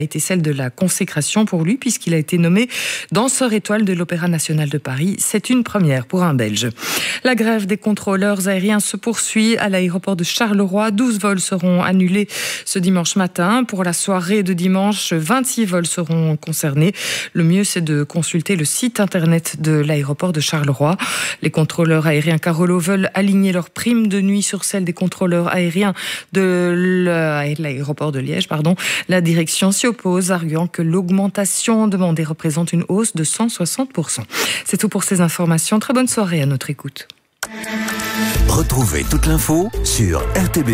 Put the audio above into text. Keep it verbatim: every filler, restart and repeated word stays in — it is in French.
été celle de la consécration pour lui puisqu'il a été nommé danseur étoile de l'Opéra national de Paris. C'est une première pour un Belge. La grève des contrôleurs aériens se poursuit à l'aéroport de Charleroi. douze vols seront annulés ce dimanche matin. Pour la soirée de dimanche, vingt-six vols seront concernés. Le mieux, c'est de consulter le site internet de l'aéroport de Charleroi. Les contrôleurs aériens Carolo veulent aligner leurs primes de nuit sur celles des contrôleurs aériens de l'aéroport de Liège. Pardon. La direction s'y oppose, arguant que l'augmentation demandée représente une hausse de cent soixante pour cent. C'est tout pour ces informations. Très bonne soirée à notre écoute. Retrouvez toute l'info sur R T B.